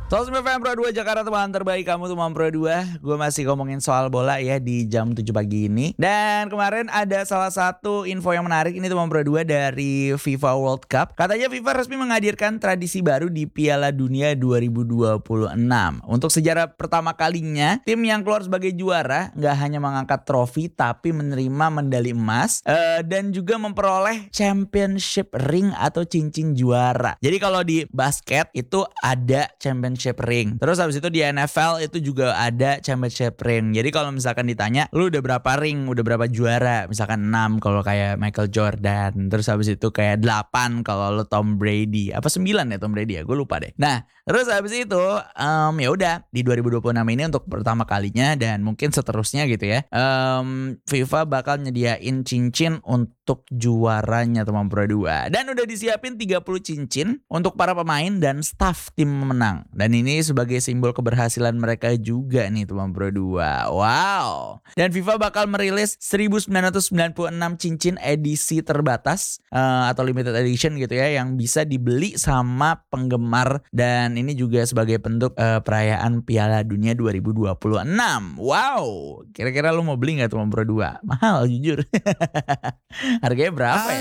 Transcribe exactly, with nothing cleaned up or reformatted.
seratus sembilan F M Pro dua Jakarta, teman terbaik kamu teman Pro dua. Gue masih ngomongin soal bola ya di jam tujuh pagi ini. Dan kemarin ada salah satu info yang menarik ini teman Pro dua dari FIFA World Cup. Katanya FIFA resmi menghadirkan tradisi baru di Piala Dunia dua ribu dua puluh enam. Untuk sejarah pertama kalinya, tim yang keluar sebagai juara gak hanya mengangkat trofi tapi menerima medali emas uh, dan juga memperoleh championship ring atau cincin juara. Jadi kalau di basket itu ada championship ring. Terus habis itu di N F L itu juga ada championship ring. Jadi kalau misalkan ditanya, lu udah berapa ring, udah berapa juara? Misalkan enam kalau kayak Michael Jordan. Terus habis itu kayak delapan kalau lu Tom Brady. Apa sembilan ya Tom Brady ya? Gue lupa deh. Nah, terus habis itu um, ya udah di dua ribu dua puluh enam ini untuk pertama kalinya dan mungkin seterusnya gitu ya. Um, FIFA bakal nyediain cincin untuk juaranya teman Pro dua. Dan udah disiapin tiga puluh cincin untuk para pemain dan staff tim menang. Dan ini sebagai simbol keberhasilan mereka juga nih teman Pro dua. Wow. Dan FIFA bakal merilis seribu sembilan ratus sembilan puluh enam cincin edisi terbatas uh, atau limited edition gitu ya yang bisa dibeli sama penggemar, dan ini juga sebagai bentuk uh, perayaan Piala Dunia dua ribu dua puluh enam. Wow. Kira-kira lu mau beli gak teman Pro dua? Mahal jujur. Harganya berapa ya?